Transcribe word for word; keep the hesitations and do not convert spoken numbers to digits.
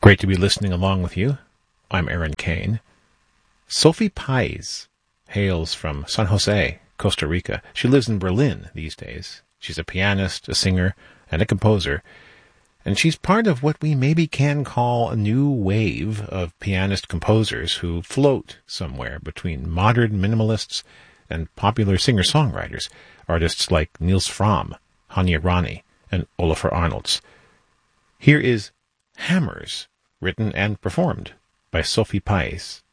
Great to be listening along with you. I'm Aaron Kane. Sophie Pais hails from San Jose, Costa Rica. She lives in Berlin these days. She's a pianist, a singer, and a composer, and she's part of what we maybe can call a new wave of pianist composers who float somewhere between modern minimalists and popular singer-songwriters, artists like Nils Frahm, Hanya Rani, and Olafur Arnalds. Here is Hammers, written and performed by Sophie Pais.